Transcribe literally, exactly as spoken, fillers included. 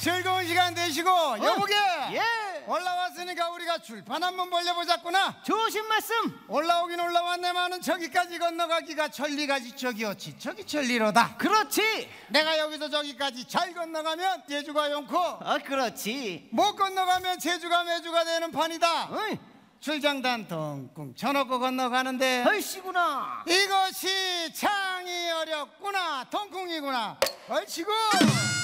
즐거운 시간 되시고 어? 여보게 예. 올라왔으니까 우리가 출판 한번 벌려보자꾸나. 좋으신 말씀. 올라오긴 올라왔네만은 저기까지 건너가기가 천리가지 저기였지 저기 천리로다. 그렇지. 내가 여기서 저기까지 잘 건너가면 제주가 용코, 어 그렇지. 못 건너가면 제주가 매주가 되는 판이다. 어이. 출장단 덩궁 쳐놓고 건너가는데 헐씨구나. 이것이 창이 어렵구나. 덩궁이구나. 얼치고